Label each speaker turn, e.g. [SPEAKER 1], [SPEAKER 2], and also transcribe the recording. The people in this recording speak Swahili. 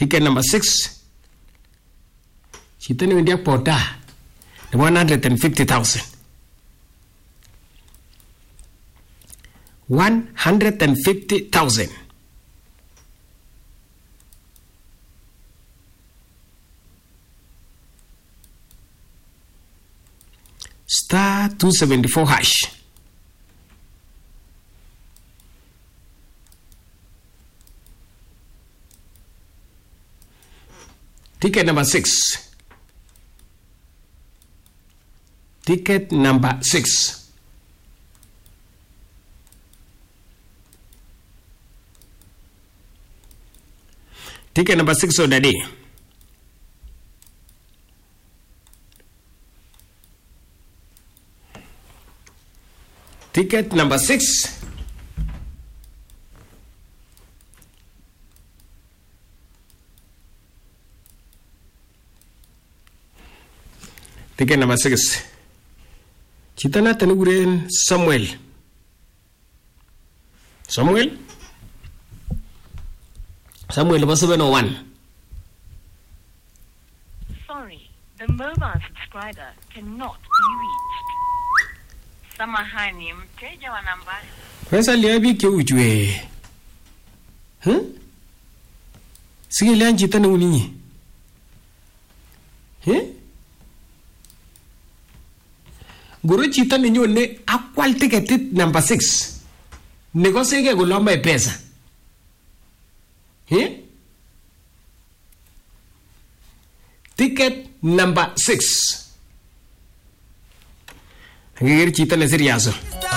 [SPEAKER 1] Ticket number 6. Chito ni wendia poda. 150,000. 150,000. Star 274 hash. Ticket number 6. Ticket number 6. Ticket number 6 of the day. Ticket number 6. Ticket number 6. Chitana tenuguren Samuel. Samuel number 701.
[SPEAKER 2] Sorry, the mobile subscriber cannot be reached. Samahani, mteja wa nambari.
[SPEAKER 1] Pesa liabi ke ujwe. Sige lian chitana uninyi. Guru chita ni nyone akwal ticket number 6. Negosege gulomba e pesa. Ticket number 6. Ngiri chita ne seriaso.